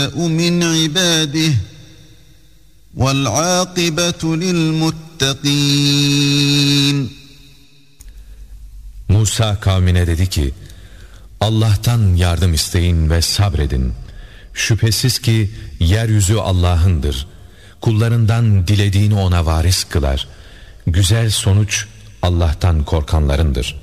يَشَاءُ مِنْ عِبَادِهِ وَالْعَاقِبَةُ لِلْمُتَّقِينَ. Musa kavmine dedi ki, Allah'tan yardım isteyin ve sabredin. Şüphesiz ki yeryüzü Allah'ındır. Kullarından dilediğini ona varis kılar. Güzel sonuç Allah'tan korkanlarındır.